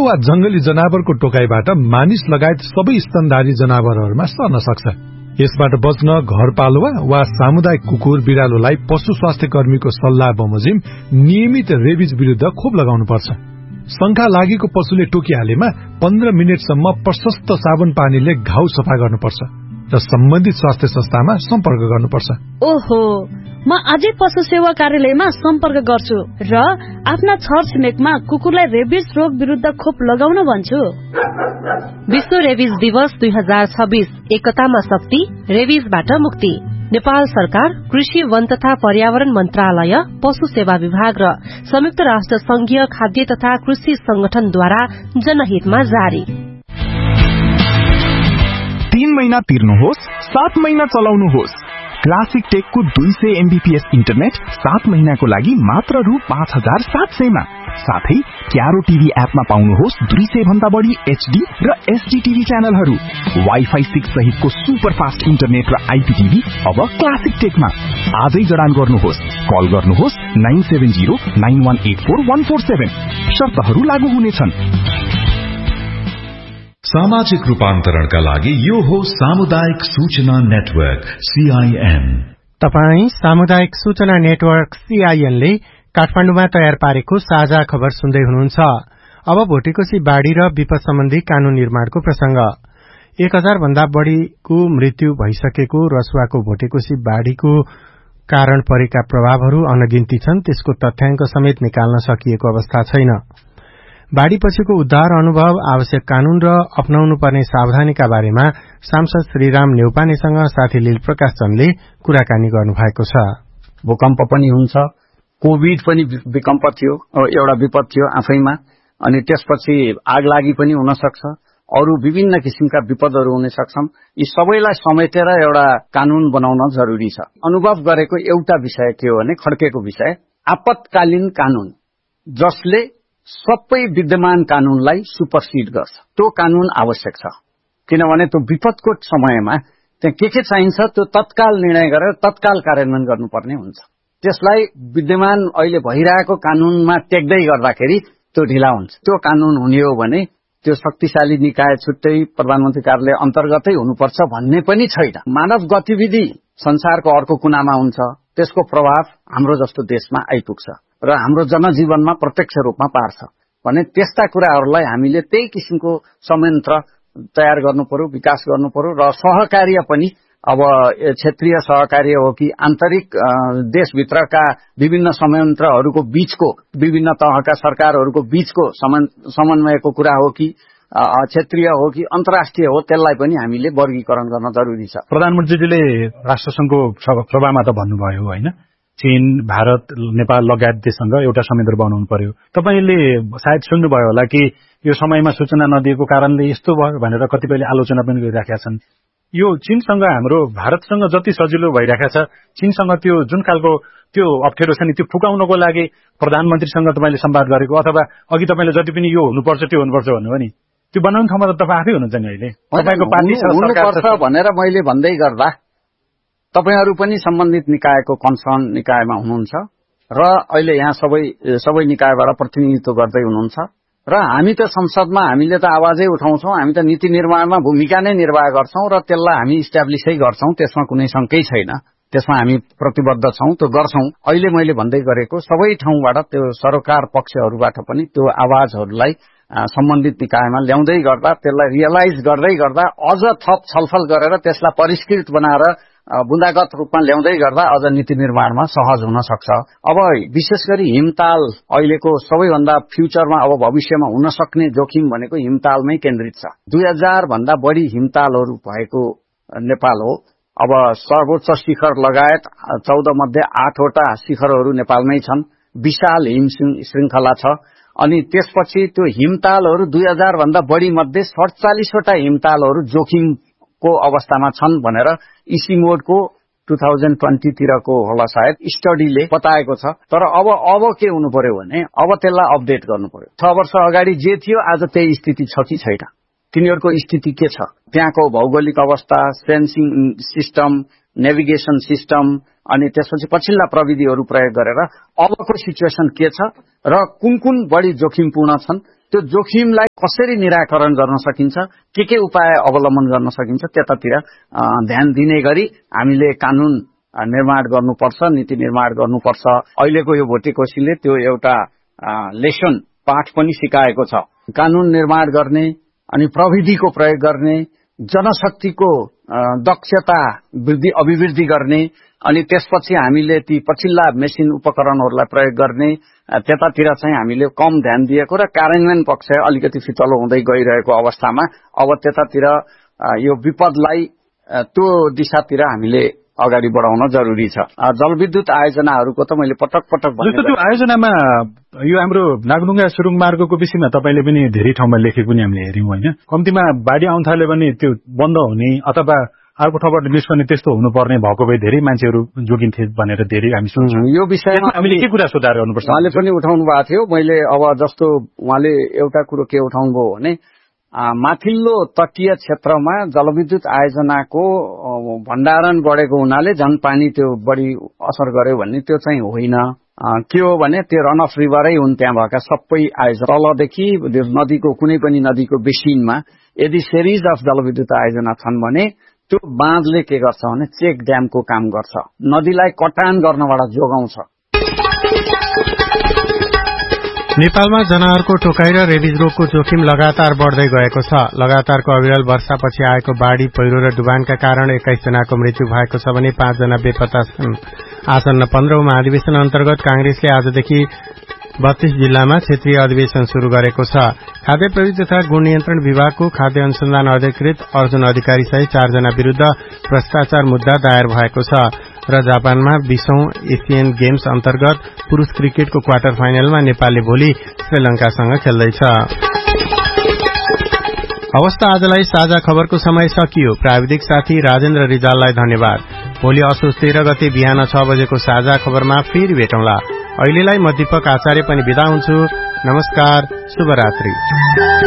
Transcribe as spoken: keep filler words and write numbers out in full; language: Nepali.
वा जंगली जनावरको टोकाइबाट मानिस लगायत सबै स्तनधारी जनावरहरूमा सर्न सक्छ। यसबाट बच्न घरपालुवा वा सामुदायिक कुकुर बिरालोलाई पशु स्वास्थ्य कर्मीको सल्लाह बमोजिम नियमित रेबिज विरुद्ध खोप लगाउनुपर्छ। शंका लागेको पशुले टोकिहालेमा पन्ध्र मिनटसम्म प्रशस्त साबुन पानीले घाउ सफा गर्नुपर्छ र सम्बन्धित स्वास्थ्य संस्थामा सम्पर्क गर्नुपर्छ। ओहो, म आजै पशु सेवा कार्यालयमा सम्पर्क गर्छु र आफ्ना छरछिमेकमा कुकुरलाई रेबिज रोग विरुद्ध खोप लगाउन भन्छु। विश्व रेबिज दिवस दुई हजार छब्बीस एकतामा शक्ति, रेबिजबाट मुक्ति। नेपाल सरकार, कृषि, वन तथा पर्यावरण मन्त्रालय, पशु सेवा विभाग र संयुक्त राष्ट्र संघीय खाद्य तथा कृषि संगठनद्वारा जनहितमा जारी। तीन महिना तिर्नुहोस्, सात महिना चलाउनुहोस्। क्लासिक टेकको दुई सय एमबीपीएस इन्टरनेट सात महिनाको लागि मात्र रु पाँच हजार सात सयमा। साथै क्यारो टिभी एपमा पाउनुहोस् दुई सय भन्दा बढी एचडी र एसडी टिभी च्यानलहरू। वाइफाई सिक्स सहितको सुपर फास्ट इन्टरनेट र आइपीटिभी अब क्लासिक टेकमा। आजै जडान गर्नुहोस्। कल गर्नुहोस् nine seven zero nine one eight four one four seven. शर्तहरू लागू हुनेछन्। सामाजिक रूपान्तरणका लागि यो हो सामुदायिक सूचना नेटवर्क सीआईएन। तपाई सामुदायिक सूचना नेटवर्क सीआईएन ले काठमाडौँमा तयार पारेको साझा खबर सुन्दै हुनुहुन्छ। अब भोटेकोशी बाढ़ी र विपद सम्बन्धी कानून निर्माणको प्रसंग। एक हजार भन्दा बढ़ीको मृत्यु भइसकेको रसुवाको भोटेकोशी बाढ़ीको कारण परेका प्रभावहरू अनगिन्ती छन्। त्यसको तथ्याङ्क समेत निकाल्न सकिएको अवस्था छैन। बाढ़ीपछिको उद्धार अनुभव, आवश्यक कानून र अपनाउनु पर्ने सावधानीका बारेमा सांसद श्रीराम नेउपानेसँग साथी लील प्रकाश चन्दले कुराकानी गर्नुभएको छ। भूकम्प पनि हुन्छ, कोभिड पनि विकम्प थियो, एउटा विपद थियो आफैमा, अनि त्यसपछि आगलागी पनि हुन सक्छ, अरू विभिन्न किसिमका विपदहरू हुन सक्छन्। यी सबैलाई समेटेर एउटा कानून बनाउन जरुरी छ। अनुभव गरेको एउटा विषय के हो भने खड्केको विषय आपतकालीन कानून, जसले सबै विद्यमान कानूनलाई सुपरसिड गर्छ। त्यो कानून आवश्यक छ, किनभने त्यो विपदको समयमा त्यहाँ के के चाहिन्छ त्यो तत्काल निर्णय गरेर तत्काल कार्यान्वयन गर्नुपर्ने हुन्छ। त्यसलाई विद्यमान अहिले भइरहेको कानूनमा टेक्दै गर्दाखेरि त्यो ढिला हुन्छ। त्यो कानून हुने हो भने त्यो शक्तिशाली निकाय छुट्टै प्रधानमन्त्री कार्यालय अन्तर्गतै हुनुपर्छ भन्ने पनि छैन। मानव गतिविधि संसारको अर्को कुनामा हुन्छ, त्यसको प्रभाव हाम्रो जस्तो देशमा आइपुग्छ र हाम्रो जनजीवनमा प्रत्यक्ष रूपमा पार्छ भने त्यस्ता कुराहरूलाई हामीले त्यही किसिमको संयन्त्र तयार गर्नु पर्यो, विकास गर्नु पर्यो र सहकार्य पनि अब क्षेत्रीय सहकार्य हो कि आन्तरिक देशभित्रका विभिन्न संयन्त्रहरूको बीचको विभिन्न तहका सरकारहरूको बीचको समन्वयको कुरा हो कि क्षेत्रीय हो कि अन्तर्राष्ट्रिय हो, त्यसलाई पनि हामीले वर्गीकरण गर्न जरुरी छ। प्रधानमन्त्रीले राष्ट्रसंघको सभामा त भन्नुभयो होइन, चीन, भारत, नेपाल लगायत देशसँग एउटा संयन्त्र बनाउनु पर्यो। तपाईले सायद सुन्नुभयो होला कि यो समयमा सूचना नदिएको कारणले यस्तो भयो भनेर कतिपयले आलोचना पनि गरिराखेका छन्। यो चीनसँग हाम्रो भारतसँग जति सजिलो भइरहेको छ, चीनसँग त्यो जुन खालको त्यो अप्ठ्यारो छ नि त्यो फुकाउनको लागि प्रधानमन्त्रीसँग तपाईले संवाद गरेको अथवा अघि तपाईले जति पनि यो हुनुपर्छ त्यो हुनुपर्छ भन्नुभयो नि, त्यो बनाउने ठाउँमा त तपाईँ आफै हुनुहुन्छ नि। अहिले तपाईको पार्टी हुनुपर्छ भनेर मैले भन्दै गर्दा तपाईहरू पनि सम्बन्धित निकायको कन्सर्न निकायमा हुनुहुन्छ र अहिले यहाँ सबै सबै निकायबाट प्रतिनिधित्व गर्दै हुनुहुन्छ र हामी त संसदमा हामीले त आवाजै उठाउँछौं, हामी त नीति निर्माणमा भूमिका नै निर्वाह गर्छौं र त्यसलाई हामी इस्टाब्लिसै गर्छौं, त्यसमा कुनै शंकै छैन, त्यसमा हामी प्रतिबद्ध छौं, त्यो गर्छौं। अहिले मैले भन्दै गरेको सबै ठाउँबाट त्यो सरकार पक्षहरूबाट पनि त्यो आवाजहरूलाई सम्बन्धित निकायमा ल्याउँदै गर्दा त्यसलाई रियलाइज गर्दै गर्दा अझ थप छलफल गरेर त्यसलाई परिष्कृत बनाएर बुन्दागत रूपमा ल्याउँदै गर्दा अझ नीति निर्माणमा सहज हुन सक्छ। अब विशेष गरी हिमताल अहिलेको सबैभन्दा फ्युचरमा अब भविष्यमा हुन सक्ने जोखिम भनेको हिमतालमै केन्द्रित छ। दुई हजार भन्दा बढी हिमतालहरू भएको नेपाल हो। अब सर्वोच्च शिखर लगायत चौध मध्ये आठवटा शिखरहरू नेपालमै छन्। विशाल हिम श्रृंखला छ अनि त्यसपछि त्यो हिमतालहरू दुई हजार भन्दा बढी मध्ये सडचालिसवटा हिमतालहरू जोखिमको अवस्थामा छन् भनेर इसिमोडको टू थाउजन्ड ट्वेन्टी तिरको होला सायद स्टडीले बताएको छ। तर अब अब के हुनु पर्यो भने अब त्यसलाई अपडेट गर्नु पर्यो। छ वर्ष अगाडि जे थियो आज त्यही स्थिति छ कि छैन, तिनीहरूको स्थिति के छ, त्यहाँको भौगोलिक अवस्था, सेन्सिङ सिस्टम, नेभिगेसन सिस्टम अनि त्यसपछि पछिल्ला प्रविधिहरू प्रयोग गरेर अबको सिचुएसन के छ र कुन कुन बढी जोखिमपूर्ण छन् त्यो जोखिमलाई कसरी निराकरण गर्न सकिन्छ, के के उपाय अवलम्बन गर्न सकिन्छ त्यतातिर ध्यान दिने गरी हामीले कानून निर्माण गर्नुपर्छ, नीति निर्माण गर्नुपर्छ। अहिलेको यो भोटे कोशीले त्यो एउटा लेसन पाठ पनि सिकाएको छ। कानून निर्माण गर्ने अनि प्रविधिको प्रयोग गर्ने, जनशक्तिको दक्षता वृद्धि अभिवृद्धि गर्ने अनि त्यसपछि हामीले ती पछिल्ला मेसिन उपकरणहरूलाई प्रयोग गर्ने, त्यतातिर चाहिँ हामीले कम ध्यान दिएको र कार्यान्वयन पक्ष अलिकति फितलो हुँदै गइरहेको अवस्थामा अब त्यतातिर यो विपदलाई त्यो दिशातिर हामीले अगाडि बढाउन जरुरी छ। जलविद्युत आयोजनाहरूको त मैले पटक पटक भने जस्तो त्यो आयोजनामा यो हाम्रो नागढुङ्गा सुरुङ मार्गको विषयमा तपाईले पनि धेरै ठाउँमा लेखेको पनि हामीले हेर्यौं हैन। कम्तीमा बाढी आउन थाल्यो भने त्यो बन्द हुने अथवा अर्को ठाउँबाट निस्कने त्यस्तो हुनुपर्ने भएको भए धेरै मान्छेहरू जोगिन्थे भनेर धेरै हामी सुन्छौं। यो विषयमा हामीले के कुरा सुधार गर्नुपर्छ? उहाँले पनि उठाउनु भएको थियो। मैले अब जस्तो उहाँले एउटा कुरो के उठाउनु भयो भने माथिल्लो तटीय क्षेत्रमा जलविद्युत आयोजनाको भण्डारण बढेको हुनाले झन् पानी त्यो बढी असर गर्यो भन्ने त्यो चाहिँ होइन। के हो भने त्यो रन अफ रिभरै हुन्। त्यहाँ भएका सबै आयोजना तलदेखि नदीको कुनै पनि नदीको बेसिनमा यदि सिरिज अफ जलविद्युत आयोजना छन् भने त्यो बाँधले के गर्छ भने चेक ड्यामको काम गर्छ, नदीलाई कटान गर्नबाट जोगाउँछ। नेपालमा जनावरको टोकाई र रेबिज रोगको जोखिम लगातार बढ्दै गएको छ। लगातारको अविरल वर्षापछि आएको बाढ़ी, पहिरो र डुबानका कारण एक्काइस जनाको मृत्यु भएको छ भने पाँच जना बेपत्ता छन्। आसन्न पन्ध्रौं महाधिवेशन अन्तर्गत कांग्रेसले आजदेखि बत्तीस जिल्लामा क्षेत्रीय अधिवेशन शुरू गरेको छ। खाद्य प्रविधि तथा गुण नियन्त्रण विभागको खाद्य अनुसन्धान अधिकृत अर्जुन अधिकारी सहित चारजना विरूद्ध भ्रष्टाचार मुद्दा दायर भएको छ र जापानमा बीसौं एसियन गेम्स अन्तर्गत पुरूष क्रिकेटको क्वार्टर फाइनलमा नेपालले भोलि श्रीलंकासँग खेल्दैछ। अवस्था आजलाई साझा खबरको समय सकियो। प्राविधिक साथी राजेन्द्र रिजाललाई धन्यवाद। भोलि असोज तेह्र गते बिहान छ बजेको साझा खबरमा फेरि भेटौँला। अहिलेलाई म दीपक आचार्य पनि बिदा हुन्छु। नमस्कार, शुभरात्रि।